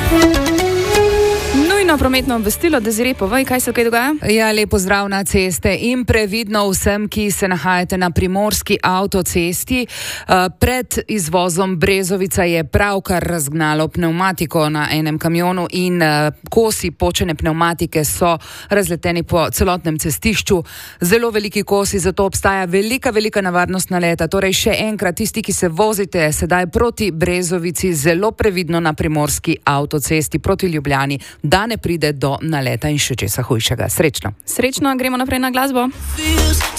Prometno obvestilo, da zre povej, kaj se kaj dogaja? Ja, lepo zdrav na ceste in previdno vsem, ki se nahajate na primorski avtocesti. Pred izvozom Brezovica je pravkar razgnalo pnevmatiko na enem kamionu in kosi počene pnevmatike so razleteni po celotnem cestišču. Zelo veliki kosi, zato obstaja velika nevarnost naleta. Torej še enkrat, tisti, ki se vozite sedaj proti Brezovici, zelo previdno na primorski avtocesti proti Ljubljani, da ne pride do naleta in še česa hujšega. Srečno. Srečno, gremo naprej na glasbo.